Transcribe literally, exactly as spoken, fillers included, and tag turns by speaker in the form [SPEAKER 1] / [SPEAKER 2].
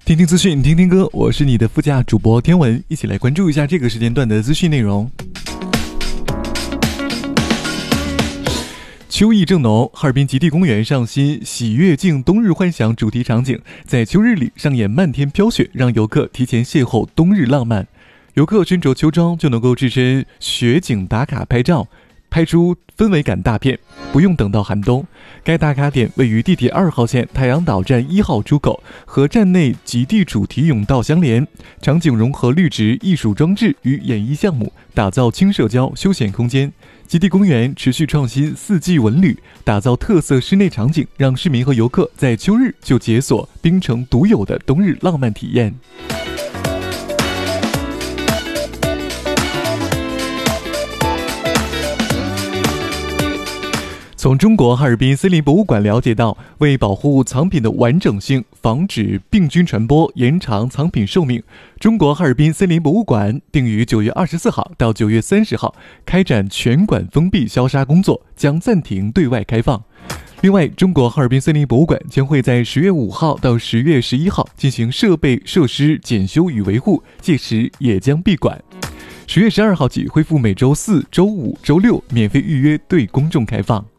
[SPEAKER 1] 听听资讯，听听歌，我是你的副驾主播天文，一起来关注一下这个时间段的资讯内容。秋意正浓，哈尔滨极地公园上新喜悦境冬日幻想主题场景，在秋日里上演漫天飘雪，让游客提前邂逅冬日浪漫。游客身着秋装就能够置身雪景打卡拍照，拍出氛围感大片，不用等到寒冬。该打卡点位于地铁二号线太阳岛站一号出口，和站内极地主题甬道相连。场景融合绿植、艺术装置与演艺项目，打造轻社交休闲空间。极地公园持续创新四季文旅，打造特色室内场景，让市民和游客在秋日就解锁冰城独有的冬日浪漫体验。从中国哈尔滨森林博物馆了解到，为保护藏品的完整性，防止病菌传播，延长藏品寿命，中国哈尔滨森林博物馆定于九月二十四号到九月三十号开展全馆封闭消杀工作，将暂停对外开放。另外，中国哈尔滨森林博物馆将会在十月五号到十月十一号进行设备设施检修与维护，届时也将闭馆。十月十二号起恢复每周四、周五、周六免费预约对公众开放。